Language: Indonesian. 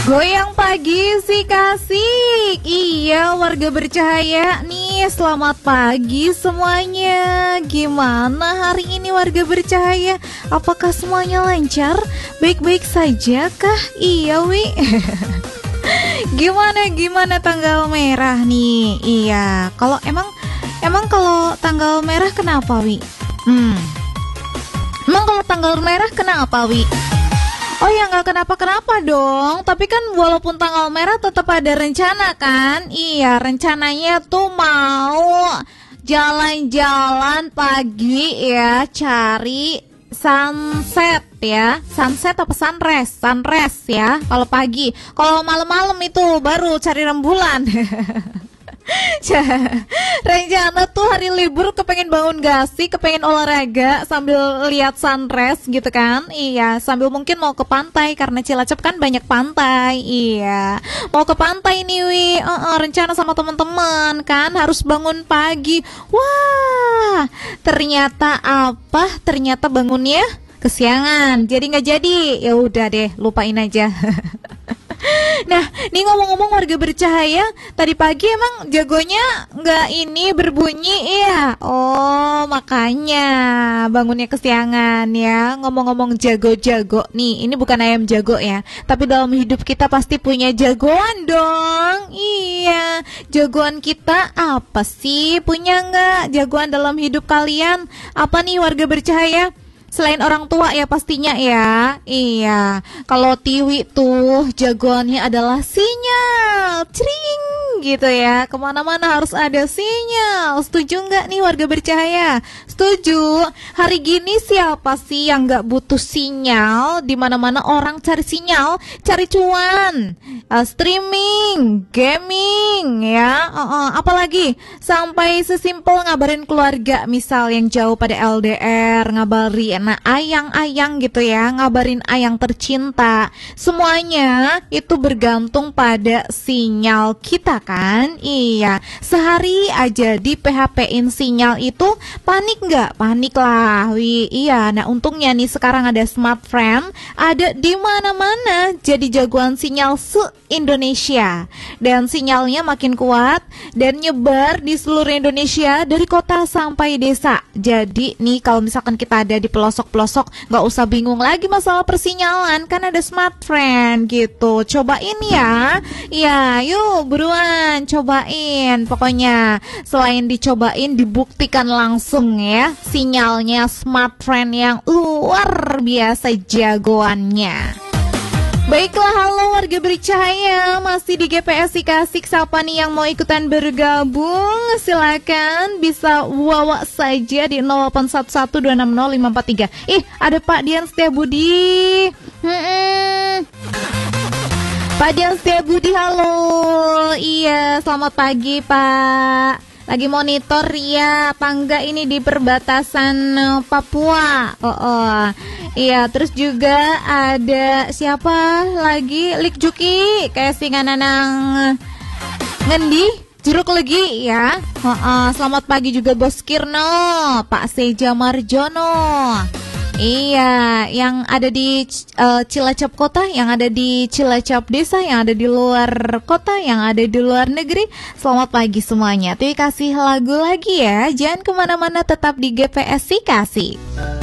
Goyang pagi si Kasih. Iya, warga bercahaya nih. Selamat pagi semuanya. Gimana hari ini warga bercahaya? Apakah semuanya lancar? Baik-baik saja kah? Iya, Wi. Gimana tanggal merah nih? Iya, kalau emang kalau tanggal merah kenapa, Wi? Emang kalau tanggal merah kenapa, Wi? Oh ya, nggak kenapa-kenapa dong. Tapi kan walaupun tanggal merah tetap ada rencana kan? Iya, rencananya tuh mau jalan-jalan pagi ya, cari sunset ya. Sunset apa sunrise? Sunrise ya kalau pagi. Kalau malam-malam itu baru cari rembulan. Rencana tuh hari libur kepengen bangun gasi, kepengen olahraga sambil lihat sunrise gitu kan. Iya, sambil mungkin mau ke pantai karena Cilacap kan banyak pantai. Iya, mau ke pantai nih Wi. Rencana sama teman-teman kan harus bangun pagi. Wah, ternyata apa? Ternyata bangunnya kesiangan. Jadi nggak jadi. Ya udah deh, lupain aja. Nah, nih ngomong-ngomong warga bercahaya, tadi pagi emang jagonya nggak ini berbunyi iya. Oh, makanya bangunnya kesiangan ya. Ngomong-ngomong jago-jago nih, ini bukan ayam jago ya, tapi dalam hidup kita pasti punya jagoan dong. Iya, jagoan kita apa sih? Punya nggak jagoan dalam hidup kalian? Apa nih warga bercahaya? Selain orang tua ya pastinya ya. Iya, kalau Tiwi tuh jagoannya adalah sinyal, cring gitu ya. Kemana-mana harus ada sinyal. Setuju nggak nih warga bercahaya? Setuju. Hari gini siapa sih yang nggak butuh sinyal? Dimana-mana orang cari sinyal, cari cuan, streaming, gaming ya. Apalagi sampai sesimpel ngabarin keluarga, misal yang jauh pada LDR, ngabarin ayang-ayang gitu ya, ngabarin ayang tercinta. Semuanya itu bergantung pada sinyal kita kan. Iya, sehari aja di PHP-in sinyal itu panik nggak? Panik lah, Wi. Iya, nah untungnya nih sekarang ada smartphone, ada di mana-mana, jadi jagoan sinyal se-Indonesia. Dan sinyalnya makin kuat dan nyebar di seluruh Indonesia dari kota sampai desa. Jadi nih kalau misalkan kita ada di pelosok-pelosok, nggak usah bingung lagi masalah persinyalan, kan ada smartphone gitu. Cobain ya. Ya, yuk buruan cobain. Pokoknya selain dicobain, dibuktikan langsung ya sinyalnya smartphone yang luar biasa jagoannya. Baiklah, halo warga bercahaya, masih di GPSI Kasih. Siapa nih yang mau ikutan bergabung? Silakan bisa wawa saja di 0811260543. Ada Pak Dian Setiabudi. Pak Dian Setiabudi, halo. Iya, selamat pagi Pak. Lagi monitor ya, apa enggak ini di perbatasan Papua. Iya, terus juga ada siapa lagi? Lik Juki, kayak singananang ngendi? Jeruk legi ya. Selamat pagi juga Bos Kirno, Pak Seja Marjono. Iya, yang ada di Cilacap kota, yang ada di Cilacap desa, yang ada di luar kota, yang ada di luar negeri. Selamat pagi semuanya. Terima kasih lagu lagi ya. Jangan kemana-mana, tetap di GPSI Kasih.